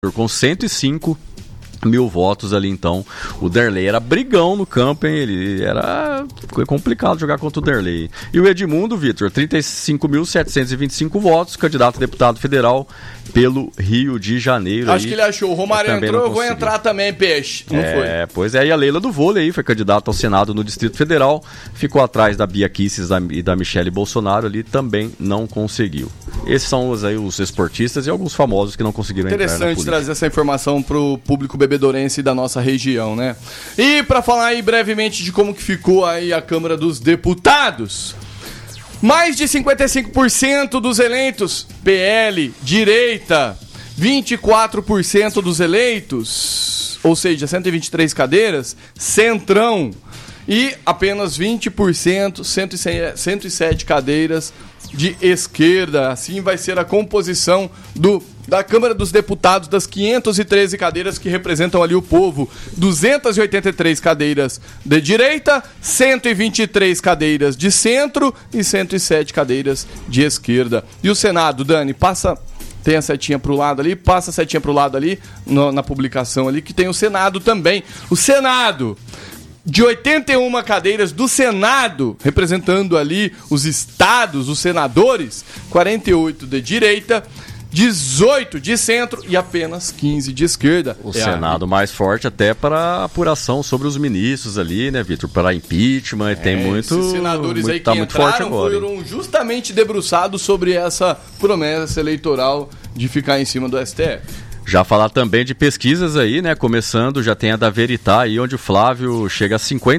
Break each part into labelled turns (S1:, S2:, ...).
S1: com 105 mil votos ali. Então o Derlei era brigão no campo, hein? Foi complicado jogar contra o Derlei. E o Edmundo, Vitor, 35.725 votos, candidato a deputado federal pelo Rio de Janeiro.
S2: Acho que ele achou, o Romário entrou, eu vou entrar também, peixe. Não foi?
S1: Pois é, e a Leila do vôlei aí foi candidata ao Senado no Distrito Federal, ficou atrás da Bia Kicis e da Michele Bolsonaro ali, também não conseguiu. Esses são os esportistas e alguns famosos que não conseguiram entrar na política.
S2: Interessante trazer essa informação pro público bebedorense da nossa região, né? E para falar aí brevemente de como que ficou aí a Câmara dos Deputados, mais de 55% dos eleitos, PL, direita, 24% dos eleitos, ou seja, 123 cadeiras, Centrão, e apenas 20%, 107 cadeiras de esquerda. Assim vai ser a composição da Câmara dos Deputados, das 513 cadeiras que representam ali o povo. 283 cadeiras de direita, 123 cadeiras de centro e 107 cadeiras de esquerda. E o Senado, Dani, tem a setinha pro lado ali, passa a setinha pro lado ali, na publicação ali, que tem o Senado também. O Senado, de 81 cadeiras do Senado, representando ali os estados, os senadores, 48 de direita, 18 de centro e apenas 15 de esquerda.
S1: O Senado mais forte até para apuração sobre os ministros ali, né, Vitor? Para impeachment, tem muito...
S2: Esses senadores aí que
S1: tá muito forte agora,
S2: foram justamente debruçados sobre essa promessa eleitoral de ficar em cima do STF.
S1: Já falar também de pesquisas aí, né? Começando, já tem a da Veritá aí, onde o Flávio chega a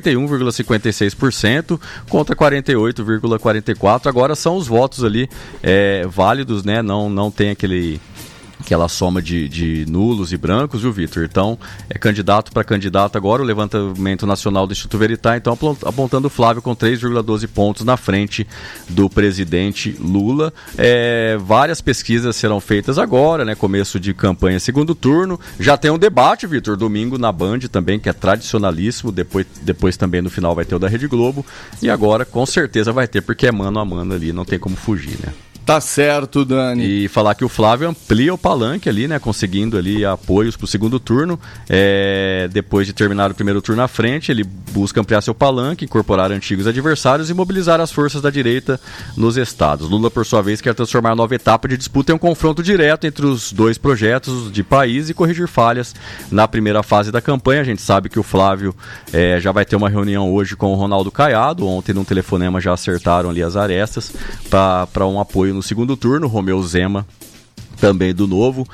S1: 51,56% contra 48,44%. Agora são os votos ali válidos, né? Não tem aquela soma de nulos e brancos, viu, Vitor? Então, é candidato para candidato agora, o levantamento nacional do Instituto Veritá, então apontando o Flávio com 3,12 pontos na frente do presidente Lula. Várias pesquisas serão feitas agora, né? Começo de campanha, segundo turno. Já tem um debate, Vitor, domingo na Band também, que é tradicionalíssimo. Depois também no final vai ter o da Rede Globo. E agora, com certeza, vai ter, porque é mano a mano ali, não tem como fugir, né?
S2: Tá certo, Dani.
S1: E falar que o Flávio amplia o palanque ali, né? Conseguindo ali apoios pro segundo turno. Depois de terminar o primeiro turno à frente, ele busca ampliar seu palanque, incorporar antigos adversários e mobilizar as forças da direita nos estados. Lula, por sua vez, quer transformar a nova etapa de disputa em um confronto direto entre os dois projetos de país e corrigir falhas na primeira fase da campanha. A gente sabe que o Flávio já vai ter uma reunião hoje com o Ronaldo Caiado. Ontem, num telefonema, já acertaram ali as arestas para um apoio no segundo turno. Romeu Zema, também do Novo,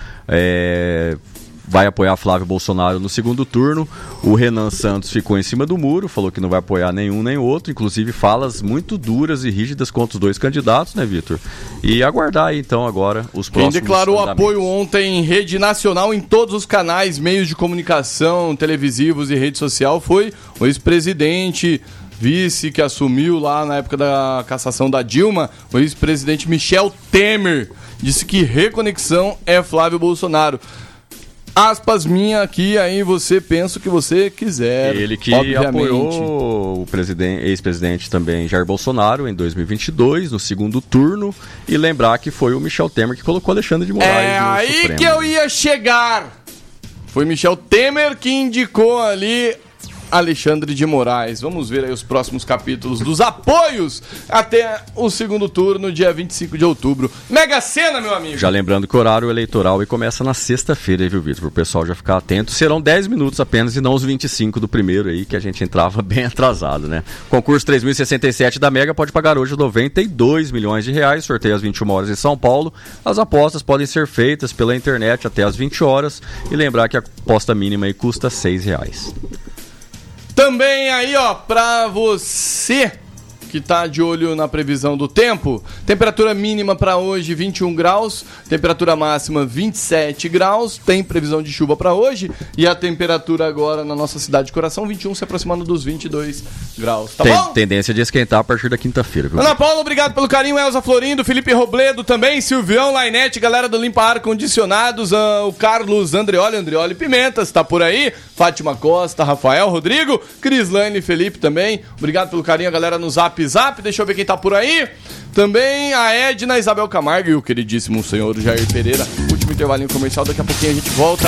S1: vai apoiar Flávio Bolsonaro no segundo turno. O Renan Santos ficou em cima do muro, falou que não vai apoiar nenhum nem outro, inclusive falas muito duras e rígidas contra os dois candidatos, né, Vitor? E aguardar aí, então, agora os próximos.
S2: Quem declarou apoio ontem em rede nacional, em todos os canais, meios de comunicação, televisivos e rede social, foi o ex-presidente, vice que assumiu lá na época da cassação da Dilma, o ex-presidente Michel Temer, disse que reconexão é Flávio Bolsonaro. Aspas minha aqui, aí você pensa o que você quiser.
S1: Ele que apoiou o ex-presidente também Jair Bolsonaro em 2022, no segundo turno, e lembrar que foi o Michel Temer que colocou Alexandre de Moraes no
S2: aí
S1: Supremo.
S2: Que eu ia chegar. Foi Michel Temer que indicou ali Alexandre de Moraes. Vamos ver aí os próximos capítulos dos apoios até o segundo turno, dia 25 de outubro. Mega Sena, meu amigo!
S1: Já lembrando que o horário eleitoral começa na sexta-feira, viu, Vitor? Para o pessoal já ficar atento. Serão 10 minutos apenas e não os 25 do primeiro aí, que a gente entrava bem atrasado, né? Concurso 3067 da Mega pode pagar hoje 92 milhões de reais. Sorteio às 21 horas em São Paulo. As apostas podem ser feitas pela internet até às 20 horas. E lembrar que a aposta mínima aí custa R$6.
S2: Também aí, ó, pra você que tá de olho na previsão do tempo, temperatura mínima para hoje 21 graus, temperatura máxima 27 graus, tem previsão de chuva para hoje, e a temperatura agora na nossa cidade de Coração, 21, se aproximando dos 22 graus, tá bom?
S1: Tendência de esquentar a partir da quinta-feira, viu?
S2: Ana Paula, obrigado pelo carinho, Elza Florindo, Felipe Robledo também, Silvião, Lainete, galera do Limpa Ar Condicionados, o Carlos Andreoli Pimentas, tá por aí, Fátima Costa, Rafael, Rodrigo, Crislane, Felipe também, obrigado pelo carinho, a galera no Zap, deixa eu ver quem tá por aí. Também a Edna, Isabel Camargo e o queridíssimo senhor Jair Pereira. Último intervalinho comercial, daqui a pouquinho a gente volta.